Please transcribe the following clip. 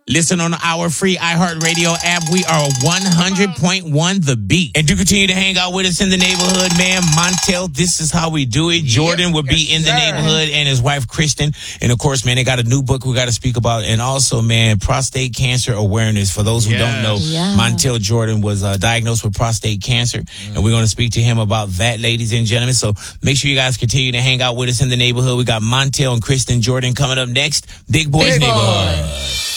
Listen on our free iHeartRadio app. We are 100.1 The Beat. And do continue to hang out with us in the neighborhood, man. Montel, this is how we do it. Jordan will be in the neighborhood and his wife, Kristen. And, of course, man, they got a new book we got to speak about. And also, man, prostate cancer awareness. For those who don't know, Montel Jordan was diagnosed with prostate cancer. And we're going to speak to him about that, ladies and gentlemen. So make sure you guys continue to hang out with us in the neighborhood. We got Montel and Kristen Jordan coming up next. Big Boys Neighborhood.